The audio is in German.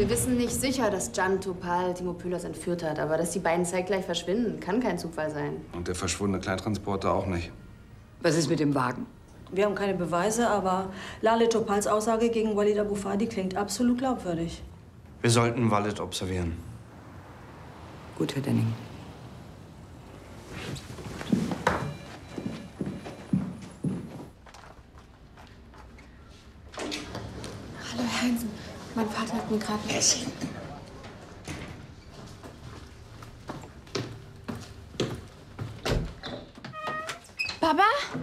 Wir wissen nicht sicher, dass Can Topal Timo Pühlers entführt hat, aber dass die beiden zeitgleich verschwinden, kann kein Zufall sein. Und der verschwundene Kleintransporter auch nicht. Was ist mit dem Wagen? Wir haben keine Beweise, aber Lale Topals Aussage gegen Walid Abu Fadi klingt absolut glaubwürdig. Wir sollten Walid observieren. Gut, Herr Denning. Hallo, Herr Heinzen. Mein Vater hat mir gerade... Papa?